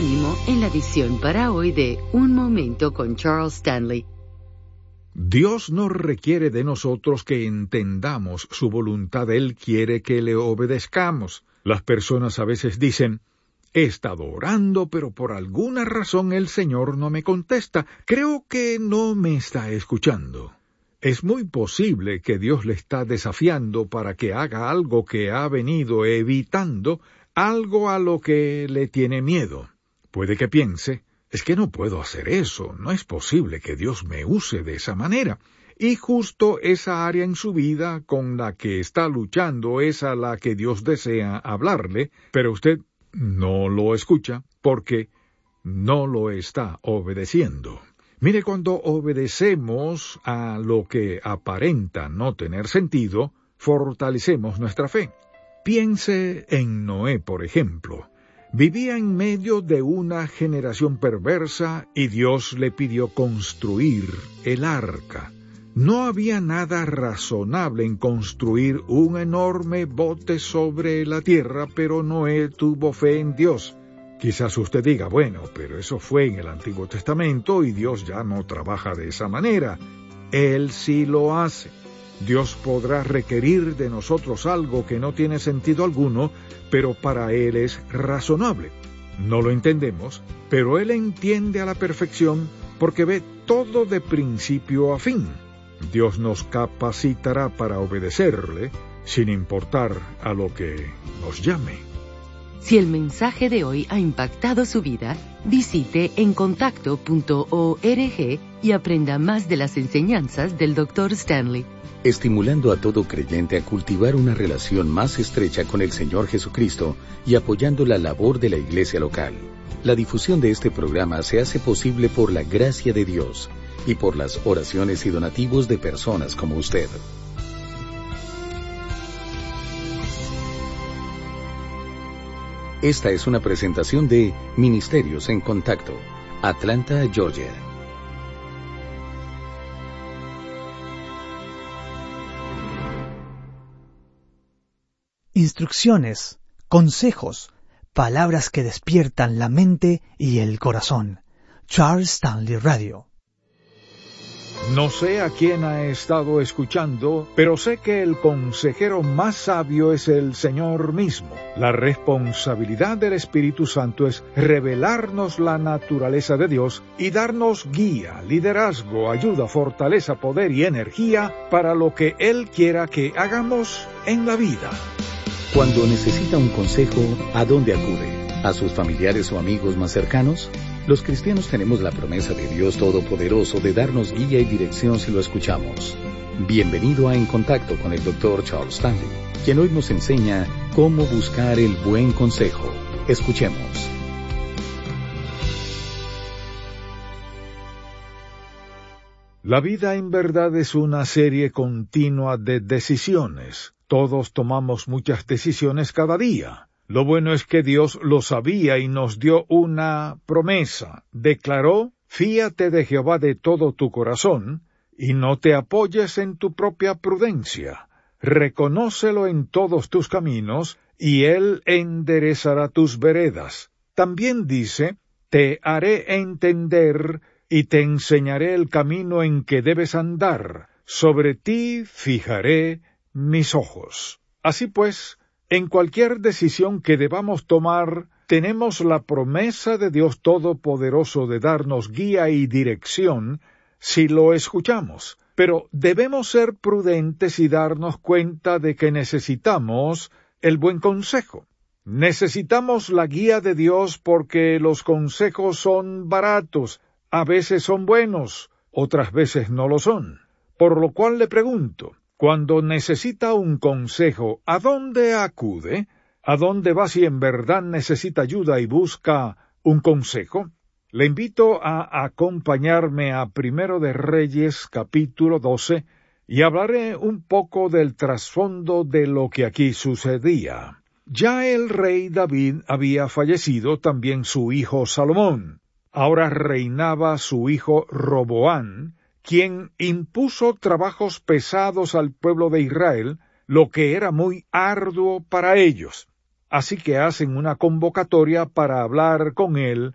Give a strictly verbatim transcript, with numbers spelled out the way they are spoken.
ánimo en la edición para hoy de Un Momento con Charles Stanley. Dios no requiere de nosotros que entendamos su voluntad, Él quiere que le obedezcamos. Las personas a veces dicen, he estado orando, pero por alguna razón el Señor no me contesta. Creo que no me está escuchando. Es muy posible que Dios le está desafiando para que haga algo que ha venido evitando, algo a lo que le tiene miedo. Puede que piense, es que no puedo hacer eso, no es posible que Dios me use de esa manera. Y justo esa área en su vida con la que está luchando es a la que Dios desea hablarle, pero usted no lo escucha porque no lo está obedeciendo. Mire, cuando obedecemos a lo que aparenta no tener sentido, fortalecemos nuestra fe. Piense en Noé, por ejemplo. Vivía en medio de una generación perversa y Dios le pidió construir el arca. No había nada razonable en construir un enorme bote sobre la tierra, pero Noé tuvo fe en Dios. Quizás usted diga, bueno, pero eso fue en el Antiguo Testamento y Dios ya no trabaja de esa manera. Él sí lo hace. Dios podrá requerir de nosotros algo que no tiene sentido alguno, pero para Él es razonable. No lo entendemos, pero Él entiende a la perfección porque ve todo de principio a fin. Dios nos capacitará para obedecerle, sin importar a lo que nos llame. Si el mensaje de hoy ha impactado su vida, visite encontacto punto org y aprenda más de las enseñanzas del doctor Stanley. Estimulando a todo creyente a cultivar una relación más estrecha con el Señor Jesucristo y apoyando la labor de la iglesia local. La difusión de este programa se hace posible por la gracia de Dios y por las oraciones y donativos de personas como usted. Esta es una presentación de Ministerios en Contacto, Atlanta, Georgia. Instrucciones, consejos, palabras que despiertan la mente y el corazón. Charles Stanley Radio. No sé a quién ha estado escuchando, pero sé que el consejero más sabio es el Señor mismo. La responsabilidad del Espíritu Santo es revelarnos la naturaleza de Dios y darnos guía, liderazgo, ayuda, fortaleza, poder y energía para lo que Él quiera que hagamos en la vida. Cuando necesita un consejo, ¿a dónde acude? ¿A sus familiares o amigos más cercanos? Los cristianos tenemos la promesa de Dios Todopoderoso de darnos guía y dirección si lo escuchamos. Bienvenido a En Contacto con el doctor Charles Stanley, quien hoy nos enseña cómo buscar el buen consejo. Escuchemos. La vida en verdad es una serie continua de decisiones. Todos tomamos muchas decisiones cada día. Lo bueno es que Dios lo sabía y nos dio una promesa. Declaró, fíate de Jehová de todo tu corazón, y no te apoyes en tu propia prudencia. Reconócelo en todos tus caminos, y Él enderezará tus veredas. También dice, te haré entender, y te enseñaré el camino en que debes andar. Sobre ti fijaré mis ojos. Así pues, en cualquier decisión que debamos tomar, tenemos la promesa de Dios Todopoderoso de darnos guía y dirección si lo escuchamos. Pero debemos ser prudentes y darnos cuenta de que necesitamos el buen consejo. Necesitamos la guía de Dios porque los consejos son baratos, a veces son buenos, otras veces no lo son. Por lo cual le pregunto, cuando necesita un consejo, ¿a dónde acude? ¿A dónde va si en verdad necesita ayuda y busca un consejo? Le invito a acompañarme a Primero de Reyes, capítulo doce, y hablaré un poco del trasfondo de lo que aquí sucedía. Ya el rey David había fallecido, también su hijo Salomón. Ahora reinaba su hijo Roboán, quien impuso trabajos pesados al pueblo de Israel, lo que era muy arduo para ellos. Así que hacen una convocatoria para hablar con él